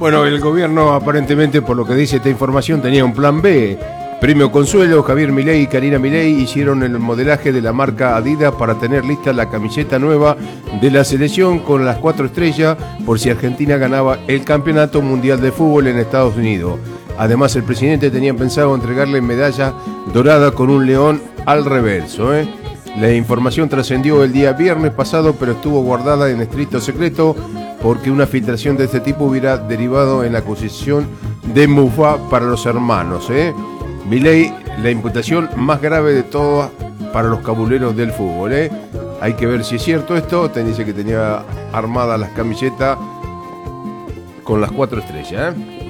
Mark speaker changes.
Speaker 1: Bueno, el gobierno aparentemente, por lo que dice esta información, tenía un plan B. Premio Consuelo, Javier Milei y Karina Milei hicieron el modelaje de la marca Adidas para tener lista la camiseta nueva de la selección con las 4 estrellas por si Argentina ganaba el Campeonato Mundial de Fútbol en Estados Unidos. Además, el presidente tenía pensado entregarle medalla dorada con un león al reverso. La información trascendió el día viernes pasado, pero estuvo guardada en estricto secreto porque una filtración de este tipo hubiera derivado en la acusación de mufa para los hermanos. Milei, la imputación más grave de todas para los cabuleros del fútbol. Hay que ver si es cierto esto. Te dice que tenía armadas las camisetas con las 4 estrellas.